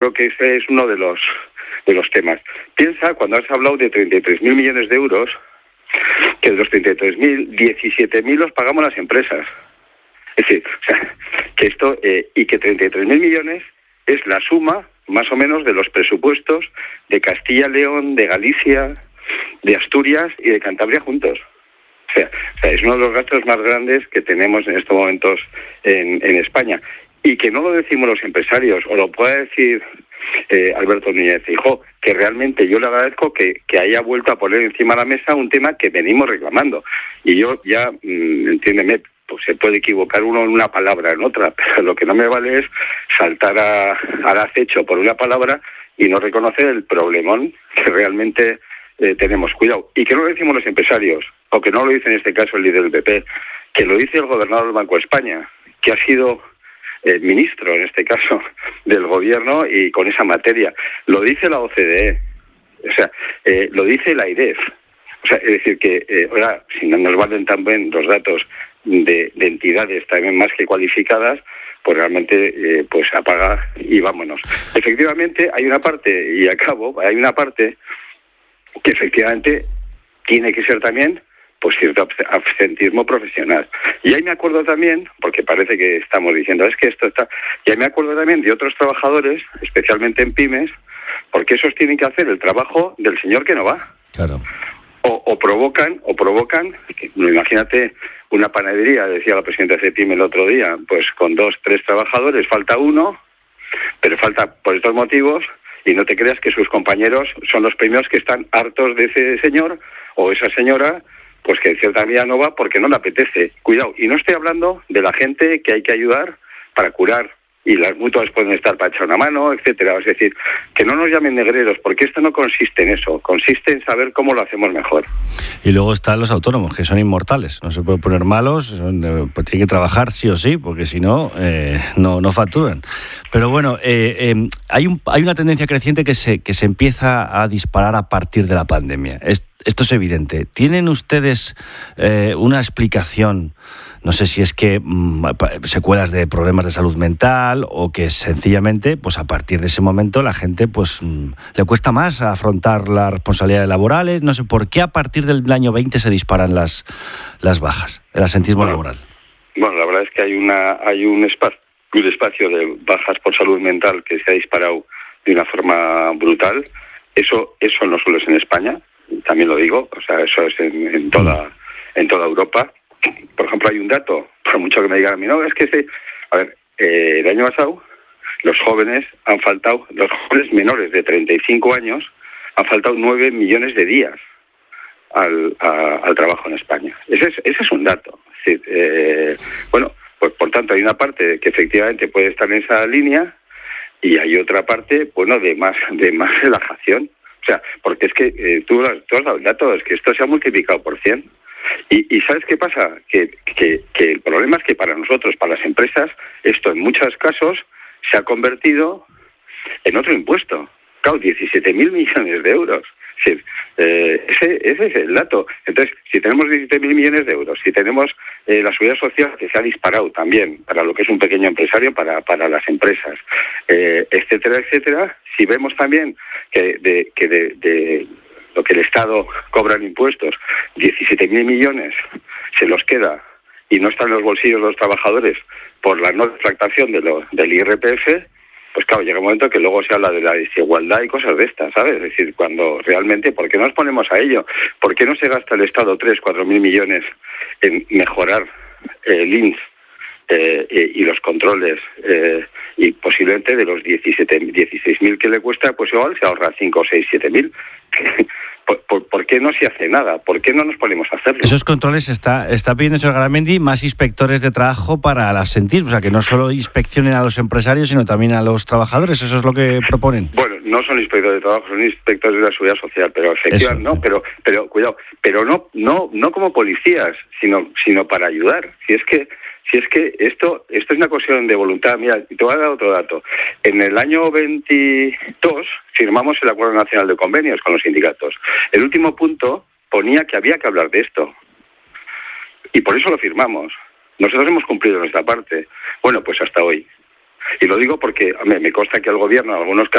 creo que ese es uno de los temas. Piensa, cuando has hablado de 33.000 millones de euros, que de los 33.000, 17.000 los pagamos las empresas. Es decir, o sea, que esto, y que 33.000 millones es la suma, más o menos, de los presupuestos de Castilla, León, de Galicia, de Asturias y de Cantabria juntos. O sea, es uno de los gastos más grandes que tenemos en estos momentos en España. Y que no lo decimos los empresarios, o lo puede decir Alberto Núñez Feijóo, que realmente yo le agradezco que haya vuelto a poner encima de la mesa un tema que venimos reclamando. Y yo ya, entiéndeme, pues se puede equivocar uno en una palabra, en otra, pero lo que no me vale es saltar al acecho por una palabra y no reconocer el problemón que realmente tenemos. Cuidado, y que no lo decimos los empresarios, o que no lo dice en este caso el líder del PP, que lo dice el gobernador del Banco de España, que ha sido el ministro, en este caso, del gobierno y con esa materia. Lo dice la OCDE, o sea, lo dice la AIREF. O sea, es decir que, ahora, si no nos valen también los datos de entidades también más que cualificadas, pues realmente pues apaga y vámonos. Efectivamente, hay una parte, y acabo, hay una parte que efectivamente tiene que ser también pues cierto absentismo profesional. Y ahí me acuerdo también, porque parece que estamos diciendo, es que esto está... Y ahí me acuerdo también de otros trabajadores, especialmente en pymes, porque esos tienen que hacer el trabajo del señor que no va. Claro. O provocan, imagínate una panadería, decía la presidenta de CEPIM el otro día, pues con 2, 3 trabajadores, falta uno, pero falta por estos motivos, y no te creas que sus compañeros son los primeros que están hartos de ese señor o esa señora, pues que en cierta medida no va porque no le apetece. Cuidado, y no estoy hablando de la gente que hay que ayudar para curar, y las mutuas pueden estar para echar una mano, etcétera. Es decir, que no nos llamen negreros, porque esto no consiste en eso, consiste en saber cómo lo hacemos mejor. Y luego están los autónomos, que son inmortales, no se pueden poner malos, pues tienen que trabajar sí o sí, porque si no, no facturan. Pero bueno, hay una tendencia creciente que se empieza a disparar a partir de la pandemia. Esto es evidente. ¿Tienen ustedes una explicación? No sé si es que secuelas de problemas de salud mental o que sencillamente, pues a partir de ese momento la gente pues le cuesta más afrontar las responsabilidades laborales. No sé por qué a partir del año 20 se disparan las bajas, el absentismo laboral. Bueno, la verdad es que hay un espacio de bajas por salud mental que se ha disparado de una forma brutal. Eso no solo es en España, también lo digo, o sea, eso es en toda Europa. Por ejemplo, hay un dato, por mucho que me digan a mí, no, es que el año pasado los jóvenes menores de 35 años han faltado 9 millones de días al trabajo en España. Ese es un dato. Es decir, bueno, pues por tanto hay una parte que efectivamente puede estar en esa línea y hay otra parte, bueno, de más relajación. O sea, porque es que tú has dado el dato, es que esto se ha multiplicado por 100. Y ¿sabes qué pasa? Que el problema es que para nosotros, para las empresas, esto en muchos casos se ha convertido en otro impuesto. Claro, 17.000 millones de euros. Es decir, ese es el dato. Entonces, si tenemos 17.000 millones de euros, si tenemos la seguridad social que se ha disparado también para lo que es un pequeño empresario, para las empresas, etcétera, etcétera, si vemos también que de lo que el Estado cobra en impuestos, 17.000 millones se los queda y no están en los bolsillos de los trabajadores por la no deflactación del IRPF, pues claro, llega un momento que luego se habla de la desigualdad y cosas de estas, ¿sabes? Es decir, cuando realmente, ¿por qué no nos ponemos a ello? ¿Por qué no se gasta el Estado 3-4 mil millones en mejorar el INS y los controles y posiblemente de los 16.000 que le cuesta, pues igual se ahorra 5, 6, 7.000? ¿Por qué no se hace nada? ¿Por qué no nos ponemos a hacerlo? Esos controles está pidiendo, señor Garamendi, más inspectores de trabajo para el absentismo, o sea, que no solo inspeccionen a los empresarios, sino también a los trabajadores. ¿Eso es lo que proponen? Bueno, no son inspectores de trabajo, son inspectores de la seguridad social, pero efectivamente no, pero cuidado, pero no como policías, sino para ayudar. Si es que esto es una cuestión de voluntad. Mira, te voy a dar otro dato. En el año 22 firmamos el Acuerdo Nacional de Convenios con los sindicatos. El último punto ponía que había que hablar de esto. Y por eso lo firmamos. Nosotros hemos cumplido nuestra parte. Bueno, pues hasta hoy. Y lo digo porque me consta que el gobierno, en algunos casos,